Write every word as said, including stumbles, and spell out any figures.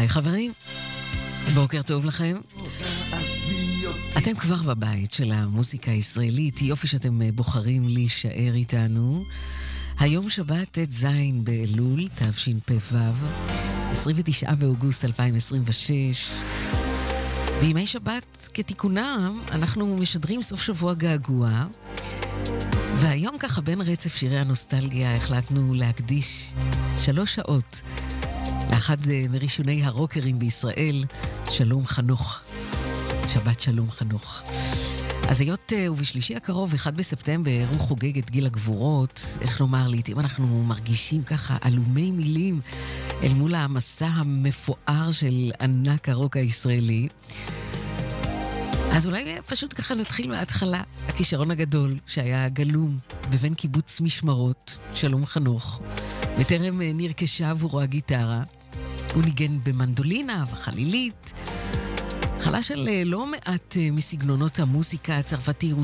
היי חברים, בוקר טוב לכם. אתם כבר בבית של המוסיקה הישראלית, יופי שאתם בוחרים להישאר איתנו. היום שבת ט' ז' באלול, תשפ"ו, עשרים ותשעה באוגוסט אלפיים עשרים ושש. בימי שבת כתיקונם, אנחנו משדרים סוף שבוע געגוע. והיום ככה בין רצף שירי הנוסטלגיה החלטנו להקדיש שלוש שעות לאחד מראשוני הרוקרים בישראל, שלום חנוך. שבת שלום חנוך. אז היות ובשלישי הקרוב, אחד בספטמבר, הוא חוגג את גיל הגבורות. איך לומר, לעתים אנחנו מרגישים ככה אלומי מילים אל מול המסע המפואר של ענק הרוק הישראלי. אז אולי פשוט ככה נתחיל מההתחלה. הכישרון הגדול שהיה גלום בבין קיבוץ משמרות, שלום חנוך, בטרם נרכשה עבורו הגיטרה. הוא ניגן במנדולינה וחלילית, חלה של לא מעט מסגנונות המוסיקה הצרפתי,